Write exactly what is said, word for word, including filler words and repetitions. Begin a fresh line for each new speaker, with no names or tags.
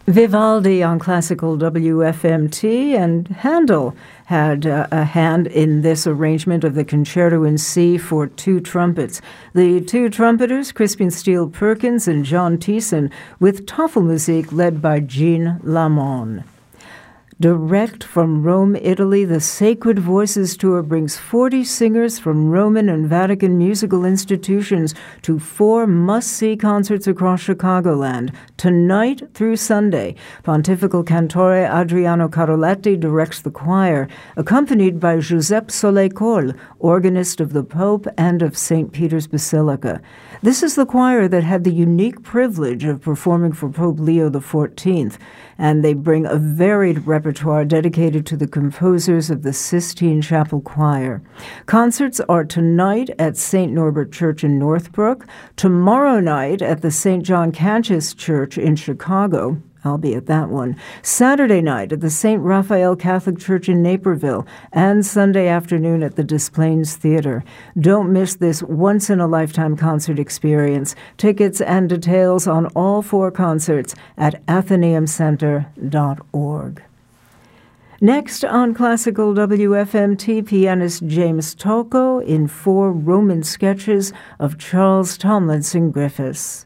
Vivaldi on classical W F M T, and Handel had uh, a hand in this arrangement of the Concerto in C for two trumpets. The two trumpeters, Crispin Steele Perkins and John Thiessen, with Tafelmusik led by Jean Lamond. Direct from Rome, Italy, the Sacred Voices Tour brings forty singers from Roman and Vatican musical institutions to four must-see concerts across Chicagoland, tonight through Sunday. Pontifical Cantore Adriano Caroletti directs the choir, accompanied by Giuseppe Soleil-Colle, organist of the Pope and of Saint Peter's Basilica. This is the choir that had the unique privilege of performing for Pope Leo the fourteenth, and they bring a varied repertoire dedicated to the composers of the Sistine Chapel Choir. Concerts are tonight at Saint Norbert Church in Northbrook, tomorrow night at the Saint John Cantius Church in Chicago. I'll be at that one. Saturday night at the Saint Raphael Catholic Church in Naperville, and Sunday afternoon at the Des Plaines Theater. Don't miss this once-in-a-lifetime concert experience. Tickets and details on all four concerts at athenaeum center dot org. Next on Classical W F M T, pianist James Tocco in four Roman sketches of Charles Tomlinson Griffiths.